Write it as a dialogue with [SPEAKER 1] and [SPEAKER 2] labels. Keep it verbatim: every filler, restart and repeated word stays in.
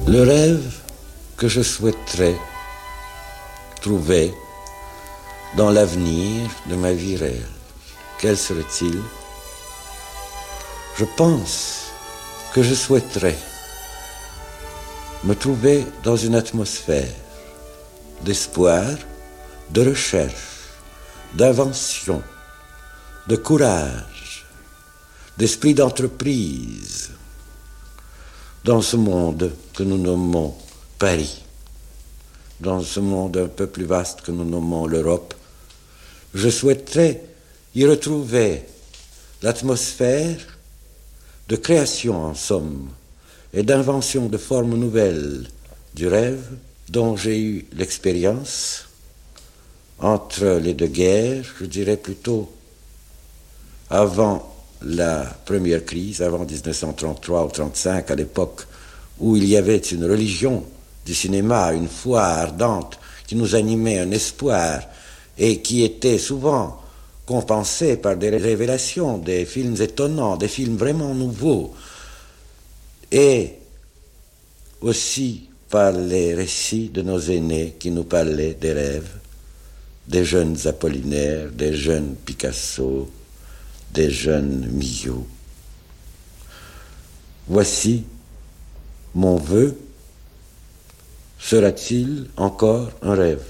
[SPEAKER 1] Le rêve que je souhaiterais trouver dans l'avenir de ma vie réelle, quel serait-il? Je pense que je souhaiterais me trouver dans une atmosphère d'espoir, de recherche, d'invention, de courage, d'esprit d'entreprise, dans ce monde que nous nommons Paris, dans ce monde un peu plus vaste que nous nommons l'Europe. Je souhaiterais y retrouver l'atmosphère de création, en somme, et d'invention de formes nouvelles du rêve dont j'ai eu l'expérience entre les deux guerres, je dirais plutôt avant la première crise, avant dix-neuf cent trente-trois ou trente-cinq, à l'époque où il y avait une religion du cinéma, une foi ardente qui nous animait, un espoir, et qui était souvent compensé par des révélations, des films étonnants, des films vraiment nouveaux, et aussi par les récits de nos aînés qui nous parlaient des rêves, des jeunes Apollinaire, des jeunes Picasso, des jeunes Millau. Voici mon vœu. Sera-t-il encore un rêve perdu ?